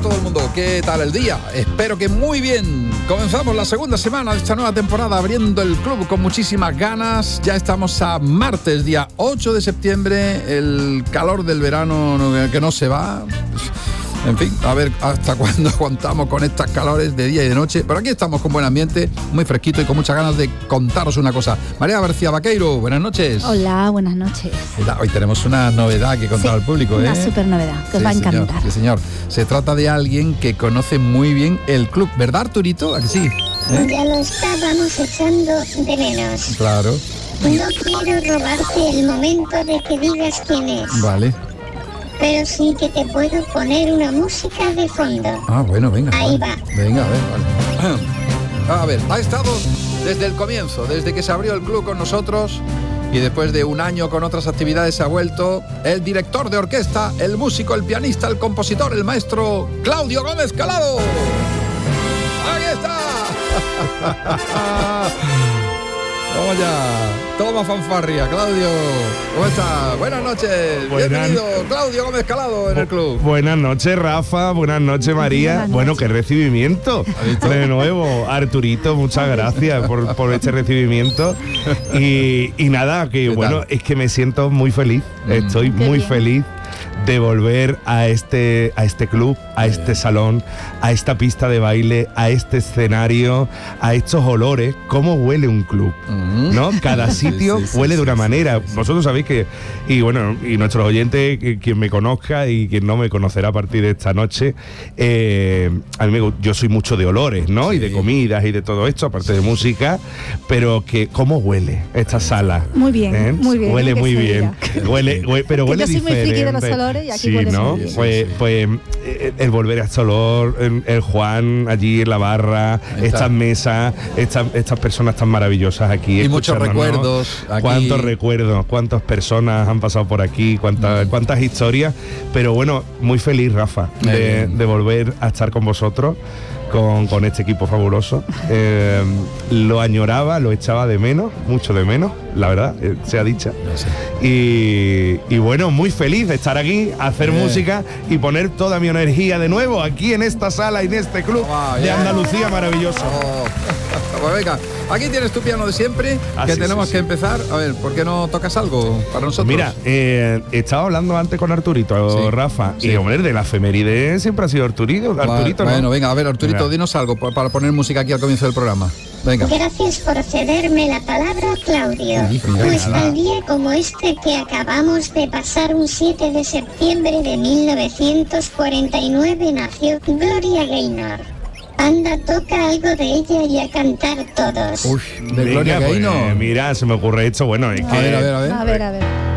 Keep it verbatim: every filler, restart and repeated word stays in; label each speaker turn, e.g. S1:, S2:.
S1: todo el mundo, ¿qué tal el día? Espero que muy bien. Comenzamos la segunda semana de esta nueva temporada abriendo el club con muchísimas ganas. Ya estamos a martes, día ocho de septiembre, el calor del verano que no se va. En fin, a ver hasta cuándo aguantamos con estas calores de día y de noche. Pero aquí estamos con buen ambiente, muy fresquito y con muchas ganas de contaros una cosa. María García Vaqueiro, buenas noches.
S2: Hola, buenas noches.
S1: Hoy tenemos una novedad que contar
S2: sí,
S1: al público.
S2: Una
S1: ¿eh?
S2: súper novedad, que
S1: sí,
S2: os va a
S1: señor,
S2: encantar.
S1: Sí, señor. Se trata de alguien que conoce muy bien el club, ¿verdad, Arturito? ¿A que sí?
S3: ¿Eh? Ya lo estábamos echando de menos.
S1: Claro.
S3: No quiero robarte el momento de que digas quién es.
S1: Vale.
S3: Pero sí que te puedo poner una música de fondo.
S1: Ah, bueno, venga.
S3: Ahí
S1: vale.
S3: va.
S1: Venga, a ver, vale. A ver, ha estado desde el comienzo, desde que se abrió el club con nosotros y después de un año con otras actividades ha vuelto el director de orquesta, el músico, el pianista, el compositor, el maestro Claudio Gómez Calado. ¡Ahí está! Vamos ya, toma fanfarria, Claudio. ¿Cómo estás? Buenas noches. Buenas... Bienvenido, Claudio Gómez Calado en el club.
S4: Buenas noches, Rafa. Buenas noches, María. Buenas bueno, noches. Qué recibimiento. De nuevo, Arturito, muchas gracias por, por este recibimiento. Y, y nada, que bueno, es que me siento muy feliz. Mm. Estoy qué muy bien. feliz de volver a este, a este club, a este salón, a esta pista de baile, a este escenario, a estos olores. ¿Cómo huele un club? Uh-huh. ¿No? Cada sitio sí, sí, huele sí, de una sí, manera. Sí, sí. Vosotros sabéis que, y bueno, y nuestros oyentes, quien me conozca y quien no me conocerá a partir de esta noche, eh, a mí me, yo soy mucho de olores, ¿no? Sí. Y de comidas y de todo esto, aparte de música, pero que ¿cómo huele esta sala?
S2: Muy bien, ¿eh? muy bien.
S4: Huele muy bien. Huele, huele, pero huele
S2: yo soy
S4: diferente.
S2: Muy friki de los olores y aquí
S4: sí,
S2: huele
S4: ¿no?
S2: muy bien.
S4: Pues, pues el volver a este olor, el, el Juan allí en la barra, estas mesas, estas, estas personas tan maravillosas aquí.
S1: Y muchos recuerdos. Aquí.
S4: Cuántos recuerdos, cuántas personas han pasado por aquí, cuántas, mm. cuántas historias. Pero bueno, muy feliz, Rafa, de, de volver a estar con vosotros. Con, con este equipo fabuloso. Eh, lo añoraba, lo echaba de menos, mucho de menos, la verdad, eh, sea dicha. Y, y bueno, muy feliz de estar aquí, hacer yeah. música y poner toda mi energía de nuevo aquí en esta sala y en este club oh, yeah. de Andalucía maravilloso.
S1: Oh. Pues venga, aquí tienes tu piano de siempre, ah, que sí, tenemos sí, que sí. empezar. A ver, ¿por qué no tocas algo para nosotros?
S4: Mira, eh, estaba hablando antes con Arturito, sí. Rafa, sí. y hombre, de la efeméride siempre ha sido Arturito, Arturito
S1: Bueno,
S4: ¿no?
S1: venga, a ver, Arturito, venga. dinos algo para poner música aquí al comienzo del programa. Venga.
S3: Gracias por cederme la palabra, Claudio. Sí, pues tal día como este que acabamos de pasar, un siete de septiembre de mil novecientos cuarenta y nueve, nació Gloria Gaynor. Anda, toca algo de ella y a cantar todos.
S1: Uy, de Gloria Gaynor.
S4: Pues, mira, se me ocurre esto, bueno, es
S1: a
S4: que...
S1: ver, a ver, a ver.
S2: A ver, a ver.